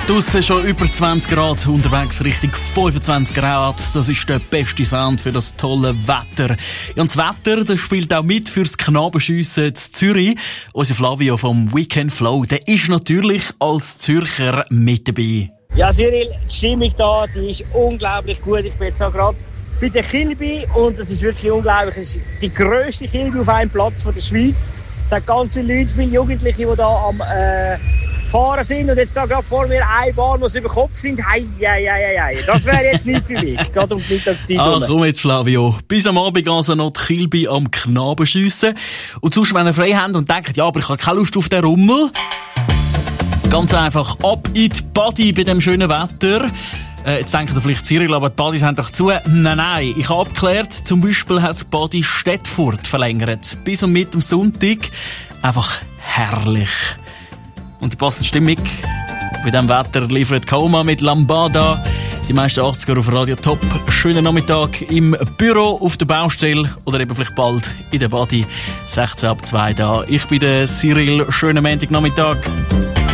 Draussen schon über 20 Grad, unterwegs Richtung 25 Grad. Das ist der beste Sound für das tolle Wetter. Ja, und das Wetter, das spielt auch mit fürs Knabenschiessen in Zürich. Unser Flavio vom Weekend Flow, der ist natürlich als Zürcher mit dabei. Ja, Cyril, die Stimmung da, die ist unglaublich gut. Ich bin jetzt auch gerade bei der Kilby und es ist wirklich unglaublich. Es ist die grösste Kilby auf einem Platz von der Schweiz. Es hat ganz viele Leute, viele Jugendliche, die da am fahren sind und jetzt gerade vor mir eine Bahn, die über Kopf sind. Hei. Das wäre jetzt nicht für mich, gerade um die Mittagszeit. Ach komm jetzt, Flavio. Bis am Abend also noch die Kilby am Knabenschiessen. Und sonst, wenn ihr frei habt und denkt, ja, aber ich habe keine Lust auf den Rummel, ganz einfach ab in die Body bei dem schönen Wetter. Jetzt denkt ihr vielleicht, Cyril, aber die Badis haben doch zu. Nein. Ich habe abgeklärt, zum Beispiel hat die Body Stedtfurt verlängert. Bis und mit am Sonntag. Einfach herrlich. Und die passende Stimmung bei diesem Wetter liefert Koma mit Lambada. Die meisten 80er auf Radio Top. Schönen Nachmittag im Büro, auf der Baustelle oder eben vielleicht bald in der Body. 16 ab 2 da. Ich bin der Cyril. Schönen Montagnachmittag.